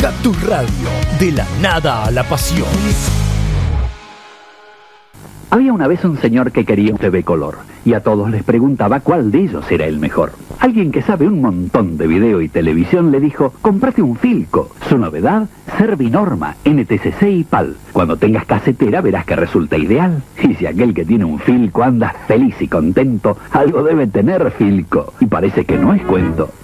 Escucha tu radio, de la nada a la pasión. Había una vez un señor que quería un TV color y a todos les preguntaba cuál de ellos era el mejor. Alguien que sabe un montón de video y televisión le dijo: cómprate un Philco. Su novedad, Servinorma, NTCC y PAL. Cuando tengas casetera verás que resulta ideal. Y si aquel que tiene un Philco anda feliz y contento, algo debe tener Philco. Y parece que no es cuento.